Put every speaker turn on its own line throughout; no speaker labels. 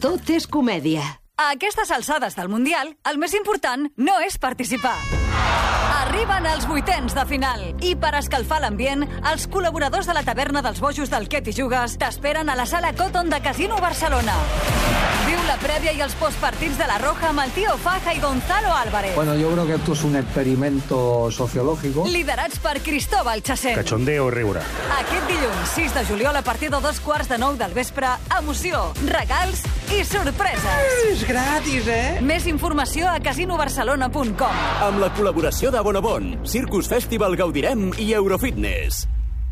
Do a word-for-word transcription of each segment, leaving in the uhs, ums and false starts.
Tot és comèdia.
A aquestes alçades del Mundial, el més important no és participar. Arriben els vuitens de final i per escalfar l'ambient, els col·laboradors de la taverna dels bojos del Què t'hi jugues t'esperen a la sala Cotton de Casino Barcelona. Viu la prèvia i els postpartits de la Roja amb el Tío Faja i Gonzalo Álvarez.
Bueno, yo creo que esto es un experimento sociológico.
Liderats per Cristóbal Chacén.
Cachondeo riure.
Aquest dilluns, sis de juliol, a partir de dos quarts de nou del vespre, emoció, regals i sorpreses.
És gratis, eh?
Més informació a casino barcelona punt com.
Amb la col·laboració de Bonobon, Circus Festival Gaudirem i Eurofitness.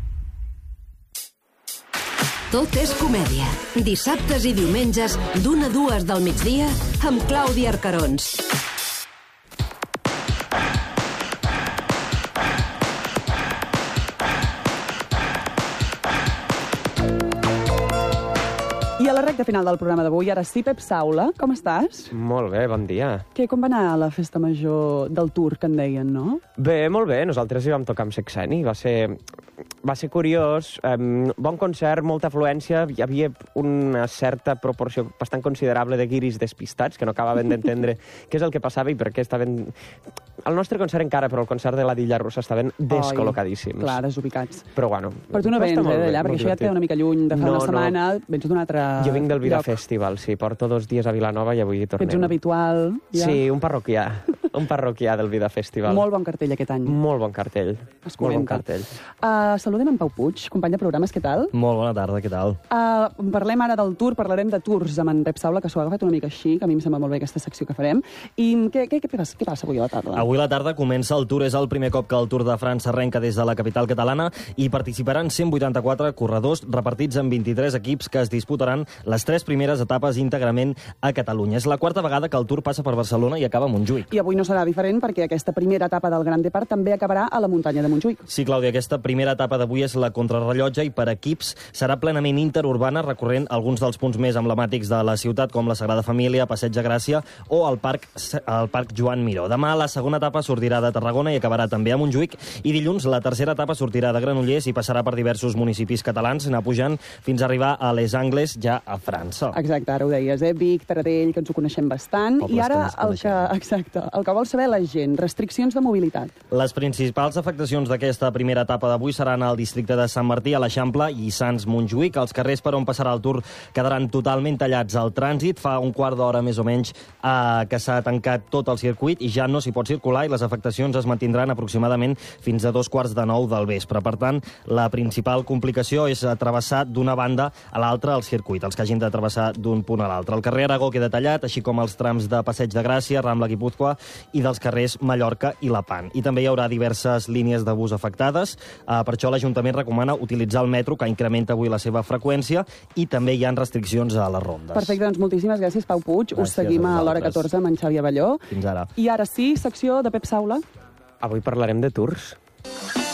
Tot és comèdia. Dissabtes i diumenges, d'una a dues del migdia, amb Clàudia Arcarons.
I a la recta final del programa d'avui, ara sí, Pep Saula, com estàs?
Molt bé, bon dia.
Què, com va anar la festa major del Tour, que en deien, no?
Bé, molt bé, nosaltres hi vam tocar amb Sexeni, va ser, va ser curiós, um, bon concert, molta afluència, hi havia una certa proporció bastant considerable de guiris despistats que no acabaven d'entendre què és el que passava i per què estaven... El nostre concert encara, però el concert de la Dilla Russa estaven descol·locadíssims.
Clar, desubicats.
Però bueno...
Però tu no vens, eh, d'allà, perquè això ja et queda una mica lluny de fa
no,
una setmana,
no.
Vens d'un altre
Jo vinc del Vida
lloc.
Festival, sí, porto dos dies a Vilanova i avui hi tornem.
Ets un habitual, ja?
Sí, un parroquià, un parroquià del Vida Festival.
Molt bon cartell aquest any.
Molt bon cartell,
Es
molt bon
comenta.
cartell.
Uh, saludem en Pau Puig, company de programes, què tal?
Molt bona tarda, què tal?
Uh, parlem ara del Tour, parlarem de tours amb en Pep Saula, que s'ho ha agafat una mica així, que a mi em sembla molt bé aquesta secció que farem. I què, què, què, passa, què passa avui a la tarda?
Avui a la tarda comença el Tour, és el primer cop que el Tour de França arrenca des de la capital catalana i participaran cent vuitanta-quatre corredors repartits en vint-i-tres equips que es disputaran les tres primeres etapes íntegrament a Catalunya. És la quarta vegada que el Tour passa per Barcelona i acaba a Montjuïc.
I avui no serà diferent perquè aquesta primera etapa del Gran Depart també acabarà a la muntanya de Montjuïc.
Sí, Clàudia, aquesta primera etapa d'avui és la contrarrellotge i per equips serà plenament interurbana, recorrent alguns dels punts més emblemàtics de la ciutat, com la Sagrada Família, Passeig de Gràcia o el Parc, el Parc Joan Miró. Demà la segona etapa sortirà de Tarragona i acabarà també a Montjuïc, i dilluns la tercera etapa sortirà de Granollers i passarà per diversos municipis catalans, anar pujant fins a arribar a Les Angles, ja a França.
Exacte, ara ho deies, eh? Vic, Taradell, que ens ho coneixem bastant.
Pobles
I ara
que
el que, exacte, el que vol saber la gent, restriccions de mobilitat.
Les principals afectacions d'aquesta primera etapa d'avui seran al districte de Sant Martí, a l'Eixample i Sants Montjuïc. Els carrers per on passarà el Tour quedaran totalment tallats al trànsit. Fa un quart d'hora més o menys eh, que s'ha tancat tot el circuit i ja no s'hi pot circular i les afectacions es mantindran aproximadament fins a dos quarts de nou del vespre. Per tant, la principal complicació és travessar d'una banda a l'altra el circuit, els que hagin de travessar d'un punt a l'altre. El carrer Aragó queda tallat, així com els trams de Passeig de Gràcia, Rambla Guipúzcoa i dels carrers Mallorca i Lepant. I també hi haurà diverses línies de bus afectades. Uh, per això l'Ajuntament recomana utilitzar el metro, que incrementa avui la seva freqüència, i també hi ha restriccions a les rondes.
Perfecte, doncs moltíssimes gràcies, Pau Puig.
Gràcies
Us seguim a, a l'hora catorze amb en Xavi Abelló.
Fins ara.
I ara sí, secció de Pep Saula.
Avui parlarem de tours.